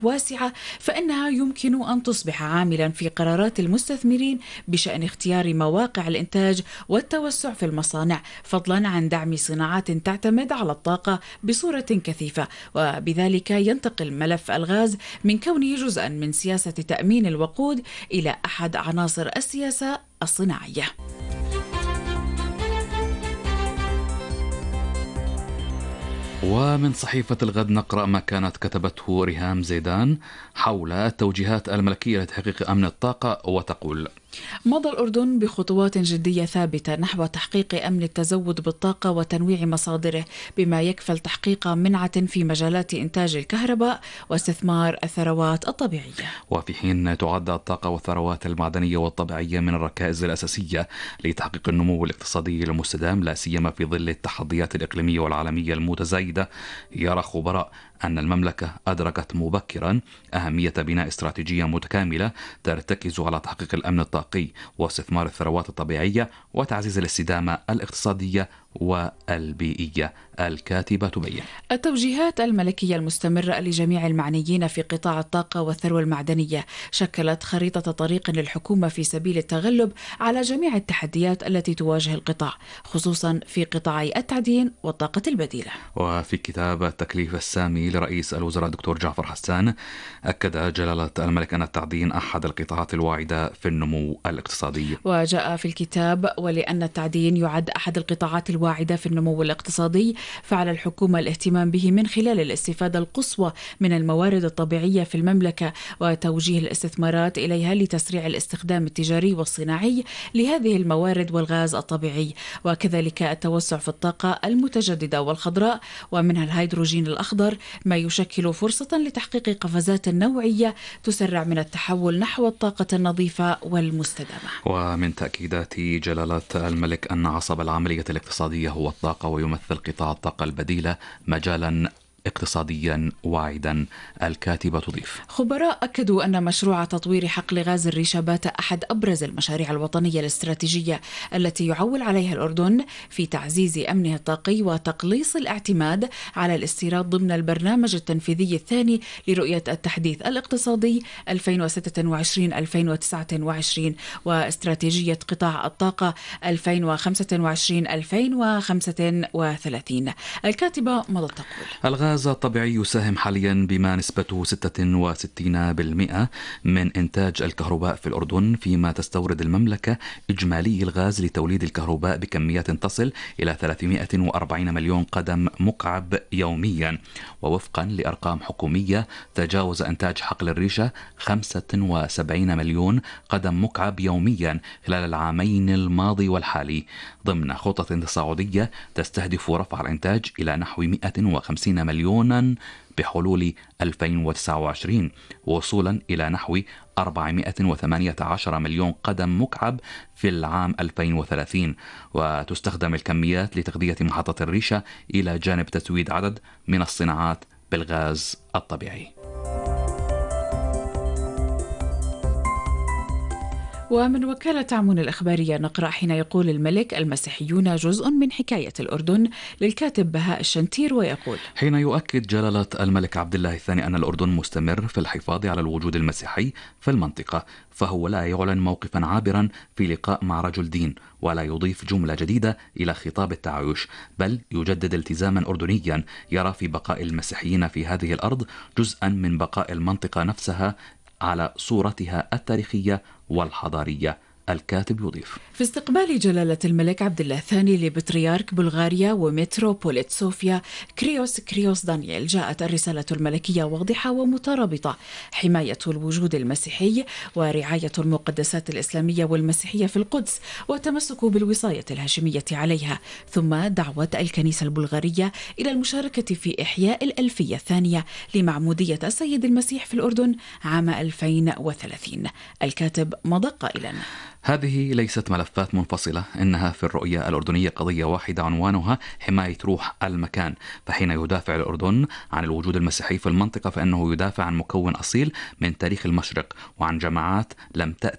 واسعة، فإنها يمكن أن تصبح عاملا في قرارات المستثمرين بشأن اختيار مواقع الإنتاج والتوسع في المصانع، فضلا عن دعم صناعات تعتمد على الطاقة بصورة كثيفة. وبذلك ينتقل ملف الغاز من كونه جزءا من سياسة تأمين الوقود إلى أحد عناصر السياسة الصناعية. ومن صحيفة الغد نقرأ ما كانت كتبته ريهام زيدان حول توجيهات الملكية لتحقيق أمن الطاقة، وتقول: مضى الأردن بخطوات جدية ثابتة نحو تحقيق أمن التزود بالطاقة وتنويع مصادره، بما يكفل تحقيق منعة في مجالات إنتاج الكهرباء واستثمار الثروات الطبيعية. وفي حين تعد الطاقة والثروات المعدنية والطبيعية من الركائز الأساسية لتحقيق النمو الاقتصادي المستدام، لا سيما في ظل التحديات الإقليمية والعالمية المتزايدة، يرى خبراء أن المملكة أدركت مبكرا أهمية بناء استراتيجية متكاملة ترتكز على تحقيق الأمن الطاقي واستثمار الثروات الطبيعية وتعزيز الاستدامة الاقتصادية والبيئية. الكاتبة تبين: التوجيهات الملكية المستمرة لجميع المعنيين في قطاع الطاقة والثروة المعدنية شكلت خريطة طريق للحكومة في سبيل التغلب على جميع التحديات التي تواجه القطاع، خصوصا في قطاعي التعدين والطاقة البديلة. وفي كتاب التكليف السامي لرئيس الوزراء الدكتور جعفر حسان، أكد جلالة الملك أن التعدين أحد القطاعات الواعدة في النمو الاقتصادي. وجاء في الكتاب: ولأن التعدين يعد أحد القطاعات الواعدة في النمو الاقتصادي، فعلى الحكومة الاهتمام به من خلال الاستفادة القصوى من الموارد الطبيعية في المملكة وتوجيه الاستثمارات إليها لتسريع الاستخدام التجاري والصناعي لهذه الموارد والغاز الطبيعي، وكذلك التوسع في الطاقة المتجددة والخضراء ومنها الهيدروجين الأخضر، ما يشكل فرصة لتحقيق قفزات نوعية تسرع من التحول نحو الطاقة النظيفة والمستدامة. ومن تأكيدات جلالة الملك أن عصب العملية الاقتصادية هو الطاقة، ويمثل قطاع الطاقة البديلة مجالا اقتصاديا واعدا. الكاتبة تضيف: خبراء أكدوا أن مشروع تطوير حقل غاز الريشابات أحد أبرز المشاريع الوطنية الاستراتيجية التي يعول عليها الأردن في تعزيز أمنه الطاقي وتقليص الاعتماد على الاستيراد ضمن البرنامج التنفيذي الثاني لرؤية التحديث الاقتصادي 2026-2029 واستراتيجية قطاع الطاقة 2025-2035. الكاتبة مضت تقول: الغاز الطبيعي يساهم حاليا بما نسبته 66% من إنتاج الكهرباء في الأردن، فيما تستورد المملكة إجمالي الغاز لتوليد الكهرباء بكميات تصل إلى 340 مليون قدم مكعب يوميا. ووفقا لأرقام حكومية، تجاوز إنتاج حقل الريشة 75 مليون قدم مكعب يوميا خلال العامين الماضي والحالي، ضمن خطة تصاعدية تستهدف رفع الإنتاج إلى نحو 150 مليونا بحلول 2029، وصولا إلى نحو 418 مليون قدم مكعب في العام 2030. وتستخدم الكميات لتغذية محطة الريشة إلى جانب تزويد عدد من الصناعات بالغاز الطبيعي. ومن وكالة عمون الإخبارية نقرأ: حين يقول الملك المسيحيون جزء من حكاية الأردن، للكاتب بهاء الشنتير، ويقول: حين يؤكد جلالة الملك عبد الله الثاني أن الأردن مستمر في الحفاظ على الوجود المسيحي في المنطقة، فهو لا يعلن موقفا عابرا في لقاء مع رجل دين، ولا يضيف جملة جديدة إلى خطاب التعايش، بل يجدد التزاما أردنيا يرى في بقاء المسيحيين في هذه الأرض جزءا من بقاء المنطقة نفسها على صورتها التاريخية والحضارية. الكاتب يضيف: في استقبال جلالة الملك عبد الله الثاني لبطريرك بلغاريا ومتروبوليت صوفيا كريوس دانييل، جاءت الرسالة الملكية واضحة ومترابطة: حماية الوجود المسيحي ورعاية المقدسات الإسلامية والمسيحية في القدس والتمسك بالوصاية الهاشمية عليها، ثم دعوة الكنيسة البلغارية إلى المشاركة في إحياء الألفية الثانية لمعمودية السيد المسيح في الأردن عام 2030. الكاتب مضى قائلا: هذه ليست ملفات منفصلة، إنها في الرؤية الأردنية قضية واحدة عنوانها حماية روح المكان. فحين يدافع الأردن عن الوجود المسيحي في المنطقة، فإنه يدافع عن مكون أصيل من تاريخ المشرق وعن جماعات لم تأتي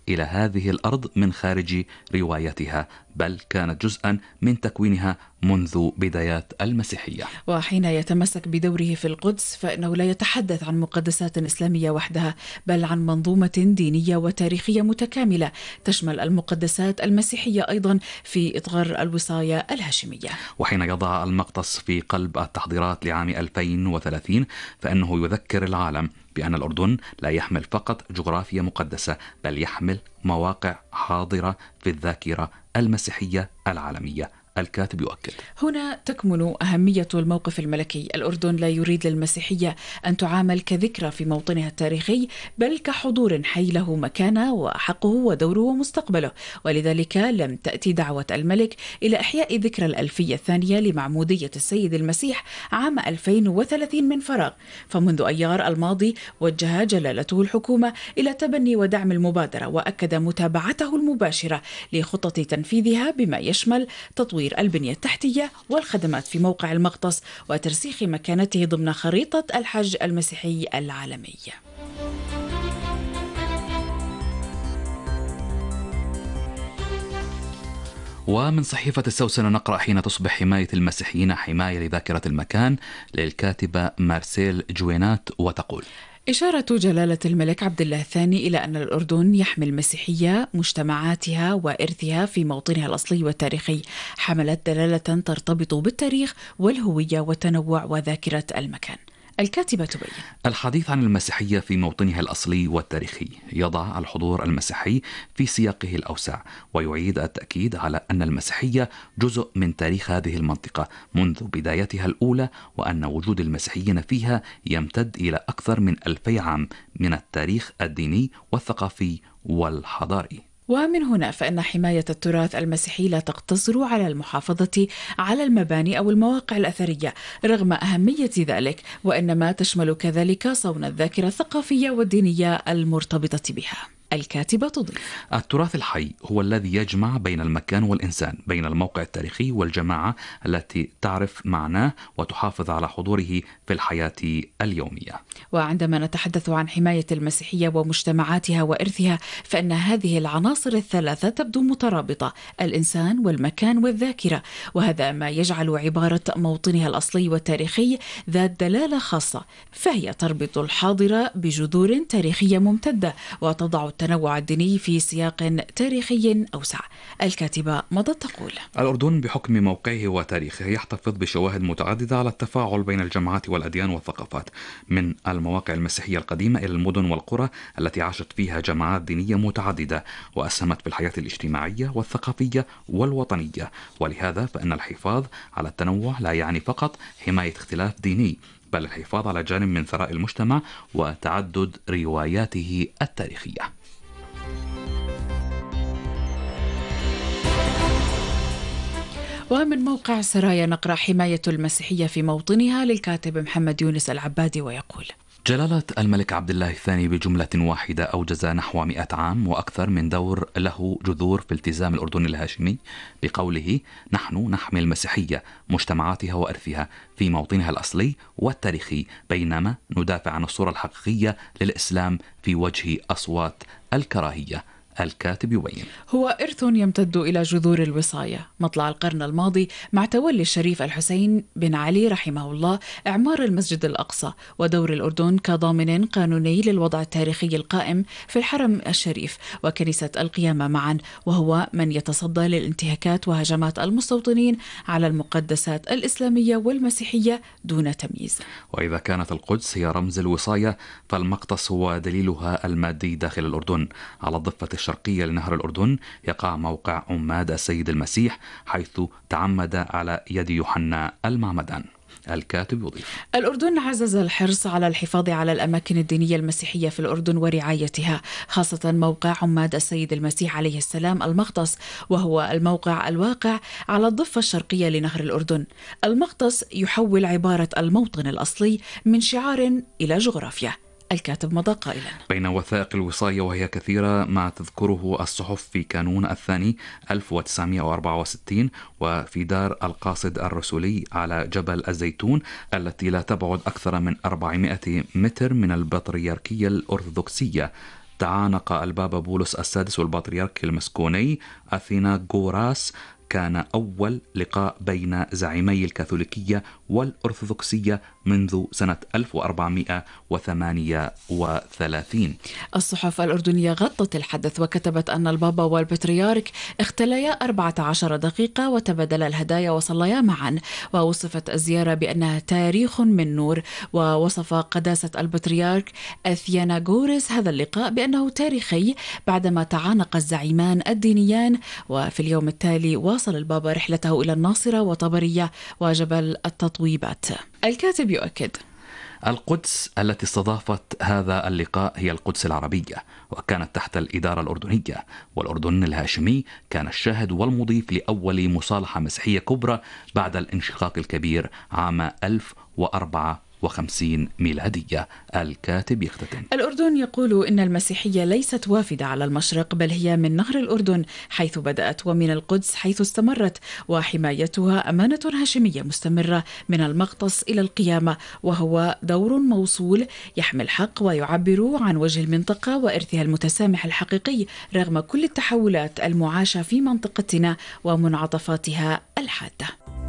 إلى هذه الأرض من خارج روايتها، بل كانت جزءا من تكوينها منذ بدايات المسيحية. وحين يتمسك بدوره في القدس فإنه لا يتحدث عن مقدسات إسلامية وحدها، بل عن منظومة دينية وتاريخية متكاملة تشمل المقدسات المسيحية أيضا في إطار الوصاية الهاشمية. وحين يضع المقدس في قلب التحضيرات لعام 2030 فإنه يذكر العالم بأن الأردن لا يحمل فقط جغرافيا مقدسة، بل يحمل مواقع حاضرة في الذاكرة المسيحية العالمية. الكاتب يؤكد: هنا تكمن أهمية الموقف الملكي. الأردن لا يريد للمسيحية أن تعامل كذكرى في موطنها التاريخي، بل كحضور حي له مكانه وحقه ودوره ومستقبله، ولذلك لم تأتي دعوة الملك إلى إحياء ذكرى الألفية الثانية لمعمودية السيد المسيح عام 2030 من فراغ. فمنذ أيار الماضي وجه جلالته الحكومة إلى تبني ودعم المبادرة، وأكد متابعته المباشرة لخطط تنفيذها بما يشمل تطوير البنية التحتية والخدمات في موقع المقدس وترسيخ مكانته ضمن خريطة الحج المسيحي العالمي. ومن صحيفة السوسنة نقرأ: حين تصبح حماية المسيحيين حماية لذاكرة المكان، للكاتبة مارسيل جوينات، وتقول: إشارة جلالة الملك عبد الله الثاني إلى أن الأردن يحمي المسيحية مجتمعاتها وإرثها في موطنها الأصلي والتاريخي، حملت دلالة ترتبط بالتاريخ والهوية والتنوع وذاكرة المكان. الكاتبة تبين: الحديث عن المسيحية في موطنها الأصلي والتاريخي يضع الحضور المسيحي في سياقه الأوسع، ويعيد التأكيد على أن المسيحية جزء من تاريخ هذه المنطقة منذ بدايتها الأولى، وأن وجود المسيحيين فيها يمتد إلى أكثر من 2000 عام من التاريخ الديني والثقافي والحضاري. ومن هنا فإن حماية التراث المسيحي لا تقتصر على المحافظة على المباني أو المواقع الأثرية رغم أهمية ذلك، وإنما تشمل كذلك صون الذاكرة الثقافية والدينية المرتبطة بها. الكاتبة تضيف: التراث الحي هو الذي يجمع بين المكان والإنسان، بين الموقع التاريخي والجماعة التي تعرف معناه وتحافظ على حضوره في الحياة اليومية. وعندما نتحدث عن حماية المسيحية ومجتمعاتها وإرثها فإن هذه العناصر الثلاثة تبدو مترابطة: الإنسان والمكان والذاكرة، وهذا ما يجعل عبارة موطنها الأصلي والتاريخي ذات دلالة خاصة، فهي تربط الحاضر بجذور تاريخية ممتدة وتضع التنوع الديني في سياق تاريخي أوسع. الكاتبة مضت تقول: الأردن بحكم موقعه وتاريخه يحتفظ بشواهد متعددة على التفاعل بين الجماعات والأديان والثقافات، من المواقع المسيحية القديمة إلى المدن والقرى التي عاشت فيها جماعات دينية متعددة وأسهمت في الحياة الاجتماعية والثقافية والوطنية. ولهذا فإن الحفاظ على التنوع لا يعني فقط حماية اختلاف ديني، بل الحفاظ على جانب من ثراء المجتمع وتعدد رواياته التاريخية. ومن موقع سرايا نقرأ: حماية المسيحية في موطنها، للكاتب محمد يونس العبادي، ويقول: جلالة الملك عبد الله الثاني بجملة واحدة أوجز نحو 100 عام وأكثر من دور له جذور في التزام الأردن الهاشمي بقوله: نحن نحمي المسيحية مجتمعاتها وإرثها في موطنها الأصلي والتاريخي، بينما ندافع عن الصورة الحقيقية للإسلام في وجه أصوات الكراهية. الكاتب يبين: هو إرث يمتد إلى جذور الوصاية مطلع القرن الماضي مع تولي الشريف الحسين بن علي رحمه الله إعمار المسجد الأقصى، ودور الأردن كضامن قانوني للوضع التاريخي القائم في الحرم الشريف وكنيسة القيامة معا، وهو من يتصدى للانتهاكات وهجمات المستوطنين على المقدسات الإسلامية والمسيحية دون تمييز. وإذا كانت القدس هي رمز الوصاية، فالمقدس هو دليلها المادي داخل الأردن. على الضفة الشرقية لنهر الأردن يقع موقع عماد السيد المسيح، حيث تعمد على يد يوحنا المعمدان. الكاتب يضيف: الأردن عزز الحرص على الحفاظ على الأماكن الدينية المسيحية في الأردن ورعايتها، خاصة موقع عماد السيد المسيح عليه السلام المقدس، وهو الموقع الواقع على الضفة الشرقية لنهر الأردن. المقدس يحول عبارة الموطن الأصلي من شعار إلى جغرافيا. الكاتب مضى قائلا: بين وثائق الوصاية وهي كثيرة ما تذكره الصحف في كانون الثاني 1964 وفي دار القاصد الرسولي على جبل الزيتون التي لا تبعد أكثر من 400 متر من البطريركية الأرثوذكسية، تعانق البابا بولس السادس والبطريرك المسكوني أثيناغوراس. كان أول لقاء بين زعيمي الكاثوليكية والأرثوذكسية منذ سنة 1438. الصحف الأردنية غطت الحدث وكتبت أن البابا والبطريرك اختليا 14 دقيقة وتبادلا الهدايا وصليا معا، ووصفت الزيارة بأنها تاريخ من نور. ووصف قداسة البطريرك أثيناغورس هذا اللقاء بأنه تاريخي بعدما تعانق الزعيمان الدينيان. وفي اليوم التالي واصل البابا رحلته إلى الناصرة وطبرية وجبل التطويبات. الكاتب يؤكد: القدس التي استضافت هذا اللقاء هي القدس العربية، وكانت تحت الإدارة الأردنية، والأردن الهاشمي كان الشاهد والمضيف لأول مصالحة مسيحية كبرى بعد الانشقاق الكبير عام 1054 ميلادية. الكاتب يختتم: الأردن يقول إن المسيحية ليست وافدة على المشرق، بل هي من نهر الأردن حيث بدأت ومن القدس حيث استمرت، وحمايتها أمانة هاشمية مستمرة من المغطس إلى القيامة، وهو دور موصول يحمل حق ويعبر عن وجه المنطقة وإرثها المتسامح الحقيقي رغم كل التحولات المعاشة في منطقتنا ومنعطفاتها الحادة.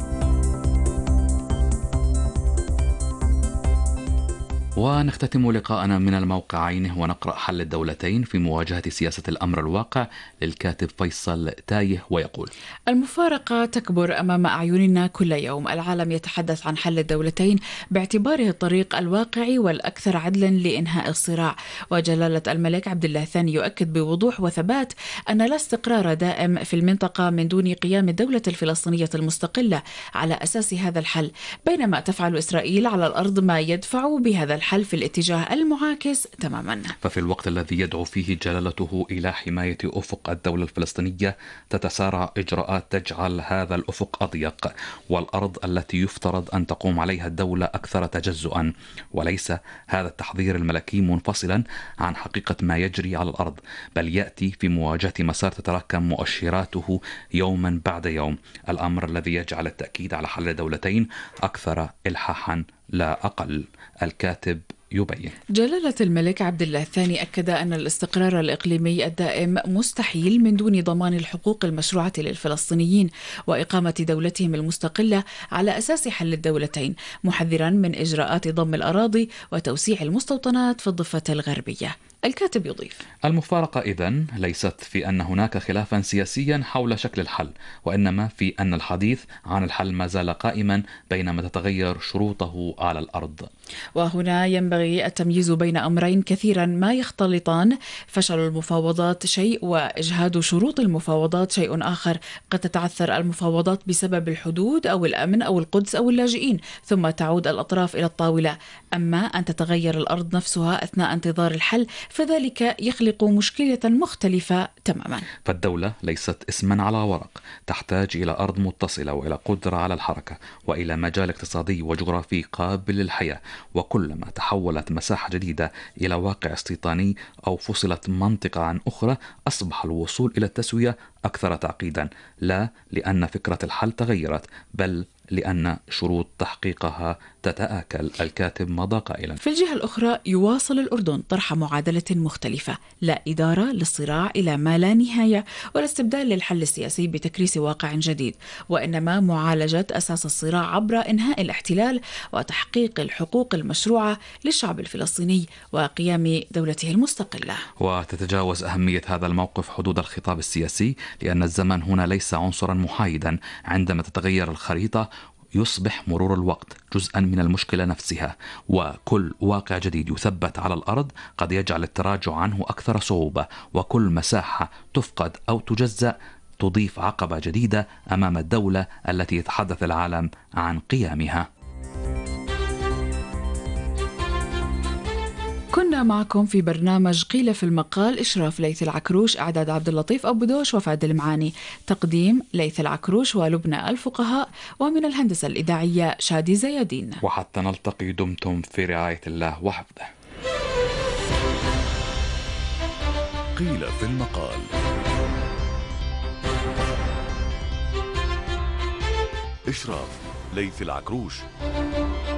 ونختتم لقاءنا من الموقعين ونقرأ حل الدولتين في مواجهة سياسة الأمر الواقع للكاتب فيصل تايه، ويقول: المفارقة تكبر أمام أعيننا كل يوم. العالم يتحدث عن حل الدولتين باعتباره الطريق الواقعي والأكثر عدلا لإنهاء الصراع. وجلالة الملك عبد الله الثاني يؤكد بوضوح وثبات أن لا استقرار دائم في المنطقة من دون قيام الدولة الفلسطينية المستقلة على أساس هذا الحل، بينما تفعل إسرائيل على الأرض ما يدفع بهذا الحل في الاتجاه المعاكس تماما. ففي الوقت الذي يدعو فيه جلالته إلى حماية أفق الدولة الفلسطينية، تتسارع إجراءات تجعل هذا الأفق أضيق، والأرض التي يفترض أن تقوم عليها الدولة أكثر تجزؤا. وليس هذا التحضير الملكي منفصلا عن حقيقة ما يجري على الأرض، بل يأتي في مواجهة مسار تتراكم مؤشراته يوما بعد يوم، الأمر الذي يجعل التأكيد على حل دولتين أكثر إلحاحا لا أقل. الكاتب يبين: جلالة الملك عبد الله الثاني أكد أن الاستقرار الإقليمي الدائم مستحيل من دون ضمان الحقوق المشروعة للفلسطينيين وإقامة دولتهم المستقلة على أساس حل الدولتين، محذرا من إجراءات ضم الأراضي وتوسيع المستوطنات في الضفة الغربية. الكاتب يضيف: المفارقة إذن ليست في أن هناك خلافا سياسيا حول شكل الحل، وإنما في أن الحديث عن الحل ما زال قائما بينما تتغير شروطه على الأرض. وهنا ينبغي التمييز بين أمرين كثيرا ما يختلطان: فشل المفاوضات شيء وإجهاد شروط المفاوضات شيء آخر. قد تتعثر المفاوضات بسبب الحدود أو الأمن أو القدس أو اللاجئين، ثم تعود الأطراف إلى الطاولة. أما أن تتغير الأرض نفسها أثناء انتظار الحل فذلك يخلق مشكلة مختلفة تماما. فالدولة ليست اسما على ورق، تحتاج إلى أرض متصلة وإلى قدرة على الحركة وإلى مجال اقتصادي وجغرافي قابل للحياة. وكلما تحولت مساحة جديدة إلى واقع استيطاني أو فصلت منطقة عن أخرى، أصبح الوصول إلى التسوية أكثر تعقيدا، لا لأن فكرة الحل تغيرت، بل لأن شروط تحقيقها تتآكل. الكاتب مضى قائلا: في الجهة الأخرى يواصل الأردن طرح معادلة مختلفة، لا إدارة للصراع إلى ما لا نهاية ولا استبدال للحل السياسي بتكريس واقع جديد، وإنما معالجة أساس الصراع عبر إنهاء الاحتلال وتحقيق الحقوق المشروعة للشعب الفلسطيني وقيام دولته المستقلة. وتتجاوز أهمية هذا الموقف حدود الخطاب السياسي، لأن الزمن هنا ليس عنصرا محايدا. عندما تتغير الخريطة يصبح مرور الوقت جزءا من المشكلة نفسها، وكل واقع جديد يثبت على الأرض قد يجعل التراجع عنه أكثر صعوبة، وكل مساحة تفقد أو تجزأ تضيف عقبة جديدة أمام الدولة التي يتحدث العالم عن قيامها. كنا معكم في برنامج قيل في المقال، إشراف ليث العكروش، إعداد عبد اللطيف أبو دوش وفاد المعاني، تقديم ليث العكروش ولبنى الفقهاء، ومن الهندسة الإذاعية شادي زيادين. وحتى نلتقي دمتم في رعاية الله وحفظه. قيل في المقال. إشراف ليث العكروش.